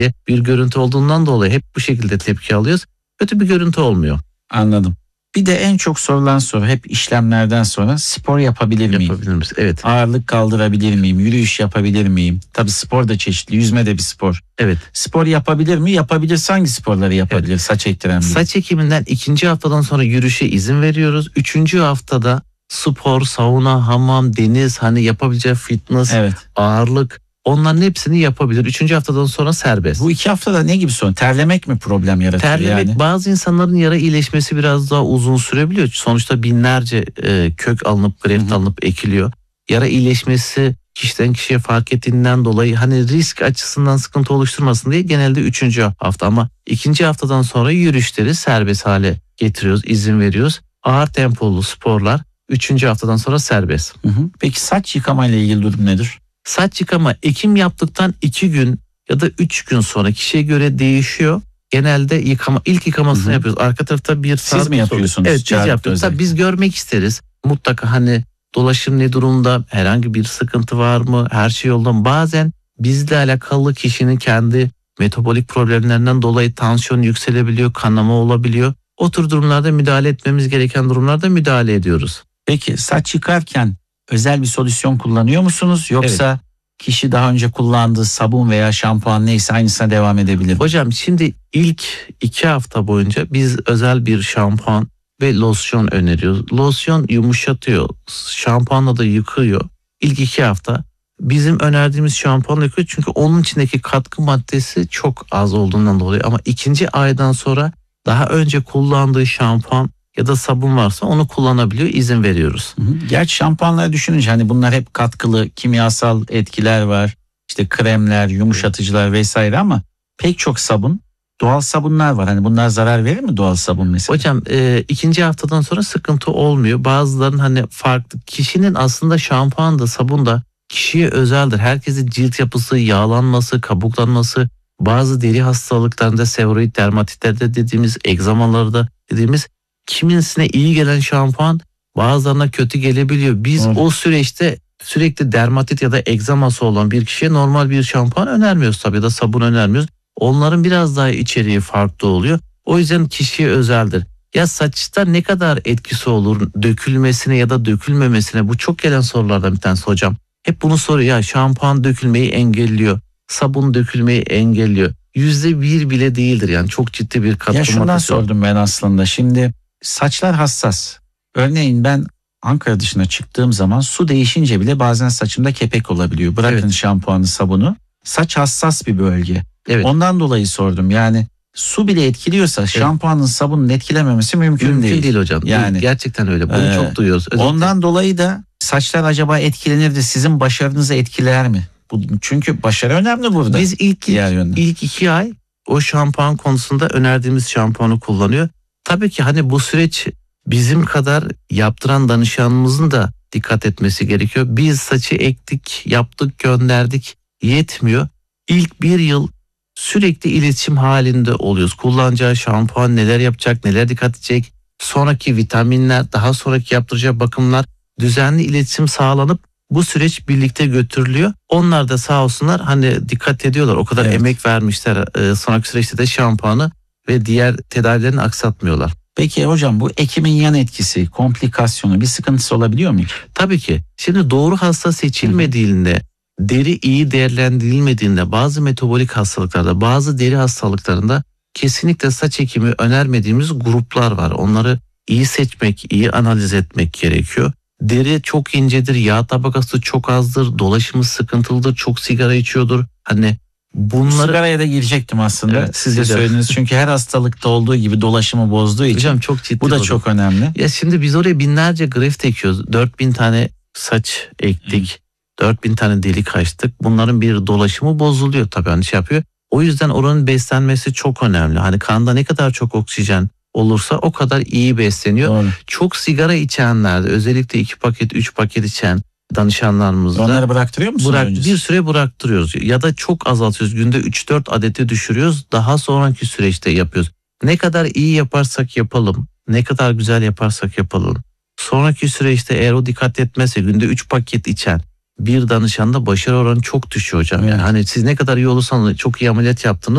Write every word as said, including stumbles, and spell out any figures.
bir görüntü olduğundan dolayı hep bu şekilde tepki alıyoruz. Kötü bir görüntü olmuyor. Anladım. Bir de en çok sorulan soru hep işlemlerden sonra spor yapabilir miyim? Yapabilir misin? Evet. Ağırlık kaldırabilir miyim? Yürüyüş yapabilir miyim? Tabii spor da çeşitli. Yüzme de bir spor. Evet. Spor yapabilir mi? Yapabilirse hangi sporları yapabilir? Evet. Saç ektiren biri. Saç ekiminden ikinci haftadan sonra yürüyüşe izin veriyoruz. Üçüncü haftada spor, sauna, hamam, deniz, hani yapabileceği fitness, evet. ağırlık, onların hepsini yapabilir. Üçüncü haftadan sonra serbest. Bu iki haftada ne gibi sorun? Terlemek mi problem yaratıyor? Terlemek, yani? Bazı insanların yara iyileşmesi biraz daha uzun sürebiliyor. Sonuçta binlerce e, kök alınıp, greft alınıp ekiliyor. Yara iyileşmesi kişiden kişiye fark ettiğinden dolayı hani risk açısından sıkıntı oluşturmasın diye genelde üçüncü hafta, ama ikinci haftadan sonra yürüyüşleri serbest hale getiriyoruz, izin veriyoruz. Ağır tempolu sporlar üçüncü haftadan sonra serbest. Hı hı. Peki saç yıkama ile ilgili durum nedir? Saç yıkama ekim yaptıktan iki gün ya da üç gün sonra kişiye göre değişiyor. Genelde yıkama ilk yıkamasını hı hı. yapıyoruz. Arka tarafta bir Siz mi yapıyorsunuz? Evet, biz yapıyoruz. Tabii biz görmek isteriz. Mutlaka hani dolaşım ne durumda, herhangi bir sıkıntı var mı, her şey yolunda mı? Bazen bizle alakalı kişinin kendi metabolik problemlerinden dolayı tansiyon yükselebiliyor, kanama olabiliyor. O tür durumlarda müdahale etmemiz gereken durumlarda müdahale ediyoruz. Peki saç yıkarken özel bir solüsyon kullanıyor musunuz? Yoksa evet. kişi daha önce kullandığı sabun veya şampuan neyse aynısına devam edebilir mi? Hocam şimdi ilk iki hafta boyunca biz özel bir şampuan ve losyon öneriyoruz. Losyon yumuşatıyor, şampuanla da yıkıyor. İlk iki hafta bizim önerdiğimiz şampuanla yıkıyor. Çünkü onun içindeki katkı maddesi çok az olduğundan dolayı. Ama ikinci aydan sonra daha önce kullandığı şampuan ya da sabun varsa onu kullanabiliyor, izin veriyoruz. Hı hı. Gerçi şampuanları düşününce hani bunlar hep katkılı kimyasal etkiler var. İşte kremler, yumuşatıcılar vesaire, ama pek çok sabun, doğal sabunlar var. Hani bunlar zarar verir mi doğal sabun mesela? Hocam e, ikinci haftadan sonra sıkıntı olmuyor. Bazılarının hani farklı, kişinin aslında şampuan da sabun da kişiye özeldir. Herkesin cilt yapısı, yağlanması, kabuklanması, bazı deri hastalıklarında, seborreik dermatitlerde dediğimiz, egzamalarda dediğimiz, kimisine iyi gelen şampuan bazılarına kötü gelebiliyor. Biz evet. o süreçte sürekli dermatit ya da egzaması olan bir kişiye normal bir şampuan önermiyoruz tabii, ya da sabun önermiyoruz. Onların biraz daha içeriği farklı oluyor. O yüzden kişiye özeldir. Ya saçta ne kadar etkisi olur dökülmesine ya da dökülmemesine, bu çok gelen sorulardan bir tanesi hocam. Hep bunu soruyor, ya şampuan dökülmeyi engelliyor, sabun dökülmeyi engelliyor. Yüzde bir bile değildir yani, çok ciddi bir katkı. Ya şundan sordum ben aslında, şimdi saçlar hassas. Örneğin ben Ankara dışına çıktığım zaman su değişince bile bazen saçımda kepek olabiliyor. Bırakın evet. şampuanı, sabunu. Saç hassas bir bölge. Evet. Ondan dolayı sordum. Yani su bile etkiliyorsa evet. şampuanın, sabunun etkilememesi mümkün, mümkün değil. değil. değil hocam. Yani gerçekten öyle. Bunu e, çok duyuyoruz. Özellikle. Ondan dolayı da saçlar acaba etkilenir de sizin başarınızı etkiler mi? Bu, çünkü başarı önemli burada. Biz ilk ilk, ilk iki ay o şampuan konusunda önerdiğimiz şampuanı kullanıyor. Tabii ki hani bu süreç bizim kadar yaptıran danışanımızın da dikkat etmesi gerekiyor. Biz saçı ektik, yaptık, gönderdik, yetmiyor. İlk bir yıl sürekli iletişim halinde oluyoruz. Kullanacağı şampuan, neler yapacak, neler dikkat edecek, sonraki vitaminler, daha sonraki yaptıracağı bakımlar, düzenli iletişim sağlanıp bu süreç birlikte götürülüyor. Onlar da sağ olsunlar hani dikkat ediyorlar. O kadar evet. emek vermişler. Ee, sonraki süreçte de şampuanı ve diğer tedavilerini aksatmıyorlar. Peki hocam, bu ekimin yan etkisi, komplikasyonu, bir sıkıntısı olabiliyor mu? Tabii ki. Şimdi doğru hasta seçilmediğinde, Hı. deri iyi değerlendirilmediğinde, bazı metabolik hastalıklarda, bazı deri hastalıklarında kesinlikle saç ekimi önermediğimiz gruplar var. Onları iyi seçmek, iyi analiz etmek gerekiyor. Deri çok incedir, yağ tabakası çok azdır, dolaşımı sıkıntılıdır, çok sigara içiyordur. Hani bunları... Sigaraya da girecektim aslında. Evet, siz de söylediniz. Çünkü her hastalıkta olduğu gibi dolaşımı bozduğu için. Hocam çok ciddi. Bu da olur. Çok önemli. Ya şimdi biz oraya binlerce greft ekiyoruz. dört bin tane saç ektik. Hı. dört bin tane delik açtık. Bunların bir dolaşımı bozuluyor tabii, hani şey yapıyor. O yüzden oranın beslenmesi çok önemli. Hani kanda ne kadar çok oksijen olursa o kadar iyi besleniyor. Doğru. Çok sigara içenlerde, özellikle iki paket, üç paket içen danışanlarımızda onları bıraktırıyor musunuz? Bırak, bir süre bıraktırıyoruz ya da çok azaltıyoruz. Günde üç dört adeti düşürüyoruz. Daha sonraki süreçte yapıyoruz. Ne kadar iyi yaparsak yapalım, ne kadar güzel yaparsak yapalım, sonraki süreçte eğer o dikkat etmezse günde üç paket içen bir danışanda başarı oranı çok düşüyor hocam. Yani hani siz ne kadar iyi olursanız, çok iyi ameliyat yaptınız,